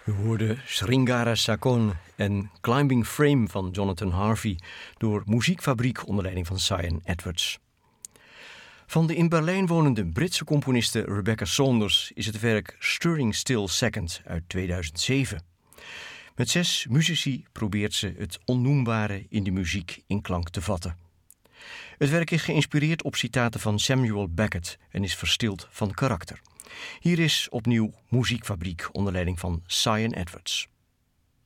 We hoorden Sringara Sakon en Climbing Frame van Jonathan Harvey door Muziekfabriek onder leiding van Cyan Edwards. Van de in Berlijn wonende Britse componiste Rebecca Saunders is het werk Stirring Still Second uit 2007. Met 6 muzici probeert ze het onnoembare in de muziek in klank te vatten. Het werk is geïnspireerd op citaten van Samuel Beckett en is verstild van karakter. Hier is opnieuw Muziekfabriek onder leiding van Cyan Edwards.